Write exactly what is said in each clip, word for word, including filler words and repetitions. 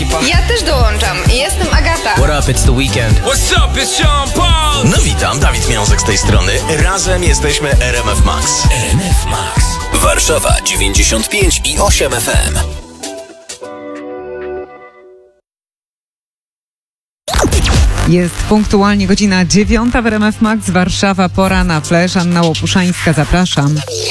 ekipa. Ja też dołączam. Jestem Agata. What up, it's the weekend. What's up, it's Sean Paul. No witam, Dawid Miążek z tej strony. Razem jesteśmy R M F Max. R M F Max. Warszawa dziewięćdziesiąt pięć i osiem F M. Jest punktualnie godzina dziewiąta w R M F Max. Warszawa, pora na flash. Anna Łopuszańska, zapraszam.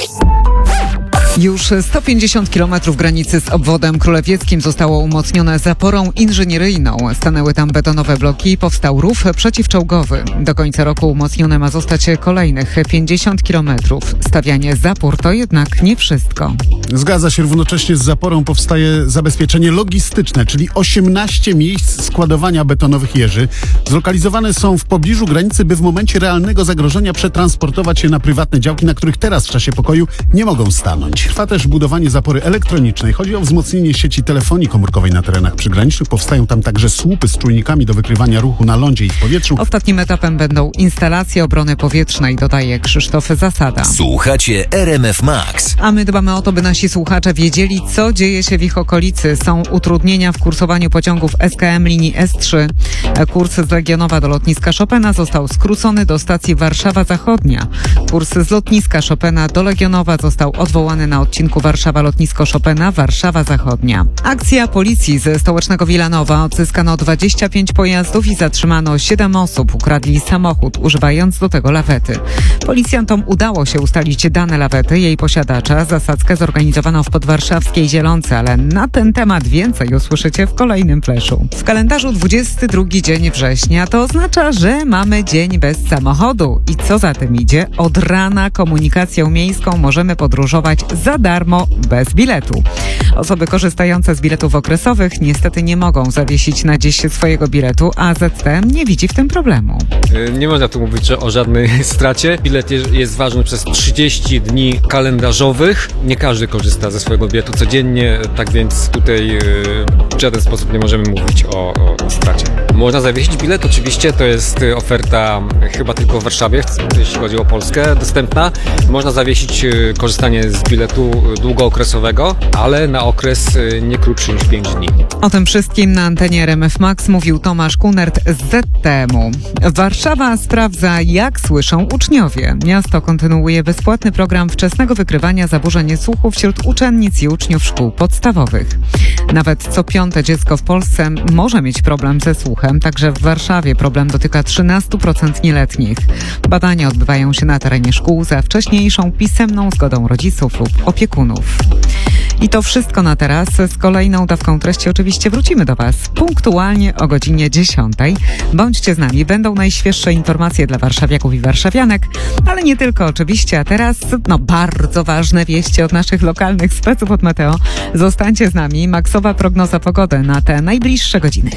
Już sto pięćdziesiąt kilometrów granicy z obwodem królewieckim zostało umocnione zaporą inżynieryjną. Stanęły tam betonowe bloki i powstał rów przeciwczołgowy. Do końca roku umocnione ma zostać kolejnych pięćdziesiąt kilometrów. Stawianie zapór to jednak nie wszystko. Zgadza się, równocześnie z zaporą powstaje zabezpieczenie logistyczne, czyli osiemnaście miejsc składowania betonowych jeży. Zlokalizowane są w pobliżu granicy, by w momencie realnego zagrożenia przetransportować je na prywatne działki, na których teraz w czasie pokoju nie mogą stanąć. Trwa też budowanie zapory elektronicznej. Chodzi o wzmocnienie sieci telefonii komórkowej na terenach przygranicznych. Powstają tam także słupy z czujnikami do wykrywania ruchu na lądzie i w powietrzu. Ostatnim etapem będą instalacje obrony powietrznej, dodaje Krzysztof Zasada. Słuchacie R M F Max. A my dbamy o to, by nasi słuchacze wiedzieli, co dzieje się w ich okolicy. Są utrudnienia w kursowaniu pociągów S K M linii S trzy. Kurs z Legionowa do lotniska Chopina został skrócony do stacji Warszawa Zachodnia. Kurs z lotniska Chopina do Legionowa został odwołany na odcinku Warszawa-Lotnisko Chopina, Warszawa Zachodnia. Akcja policji ze stołecznego Wilanowa. Odzyskano dwadzieścia pięć pojazdów i zatrzymano siedem osób. Ukradli samochód, używając do tego lawety. Policjantom udało się ustalić dane lawety, jej posiadacza. Zasadzkę zorganizowano w podwarszawskiej Zielonce, ale na ten temat więcej usłyszycie w kolejnym fleszu. W kalendarzu dwudziesty drugi dzień września to oznacza, że mamy dzień bez samochodu. I co za tym idzie? Od rana komunikacją miejską możemy podróżować za darmo, bez biletu. Osoby korzystające z biletów okresowych niestety nie mogą zawiesić na dziś swojego biletu, a Z T M nie widzi w tym problemu. Nie można tu mówić o żadnej stracie. Bilet jest ważny przez trzydzieści dni kalendarzowych. Nie każdy korzysta ze swojego biletu codziennie, tak więc tutaj w żaden sposób nie możemy mówić o, o stracie. Można zawiesić bilet, oczywiście to jest oferta chyba tylko w Warszawie, jeśli chodzi o Polskę, dostępna. Można zawiesić korzystanie z biletu długookresowego, ale na okres nie krótszy niż pięć dni. O tym wszystkim na antenie R M F Max mówił Tomasz Kunert z Z T M-u. Warszawa sprawdza, jak słyszą uczniowie. Miasto kontynuuje bezpłatny program wczesnego wykrywania zaburzeń słuchu wśród uczennic i uczniów szkół podstawowych. Nawet co piąte dziecko w Polsce może mieć problem ze słuchem, także w Warszawie problem dotyka trzynaście procent nieletnich. Badania odbywają się na terenie szkół za wcześniejszą pisemną zgodą rodziców lub opiekunów. I to wszystko na teraz. Z kolejną dawką treści oczywiście wrócimy do Was punktualnie o godzinie dziesiątej. Bądźcie z nami, będą najświeższe informacje dla warszawiaków i warszawianek, ale nie tylko oczywiście. A teraz, no bardzo ważne wieści od naszych lokalnych speców od Meteo. Zostańcie z nami. Maksowa prognoza pogody na te najbliższe godziny.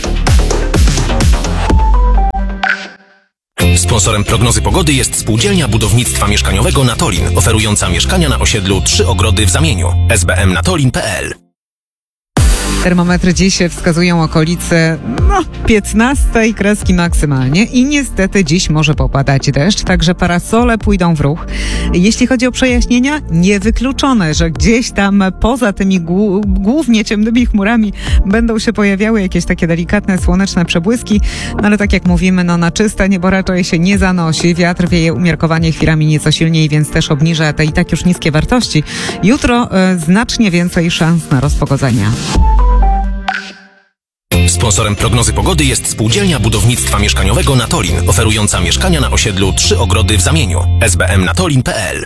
Sponsorem prognozy pogody jest Spółdzielnia Budownictwa Mieszkaniowego Natolin, oferująca mieszkania na osiedlu Trzy Ogrody w Zamieniu. S B M natolin kropka p l. Termometry dziś wskazują okolice no, piętnastej kreski maksymalnie i niestety dziś może popadać deszcz, także parasole pójdą w ruch. Jeśli chodzi o przejaśnienia, niewykluczone, że gdzieś tam poza tymi głu- głównie ciemnymi chmurami będą się pojawiały jakieś takie delikatne słoneczne przebłyski, no ale tak jak mówimy, no na czyste niebo raczej się nie zanosi. Wiatr wieje umiarkowanie chwilami nieco silniej, więc też obniża te i tak już niskie wartości. Jutro e, znacznie więcej szans na rozpogodzenia. Sponsorem prognozy pogody jest Spółdzielnia Budownictwa Mieszkaniowego Natolin, oferująca mieszkania na osiedlu Trzy Ogrody w Zamieniu. S B M natolin kropka p l.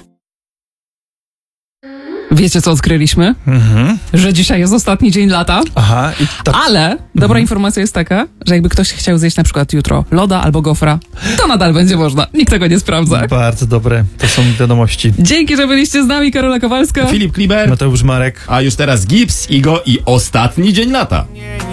Wiecie, co odkryliśmy? Mhm. Że dzisiaj jest ostatni dzień lata. Aha. I tak... Ale dobra mhm. informacja jest taka, że jakby ktoś chciał zjeść na przykład jutro loda albo gofra, to nadal będzie można. Nikt tego nie sprawdza. Bardzo dobre. To są wiadomości. Dzięki, że byliście z nami. Karola Kowalska, Filip Kliber, Mateusz Marek. a już teraz Gips, Igo i ostatni dzień lata.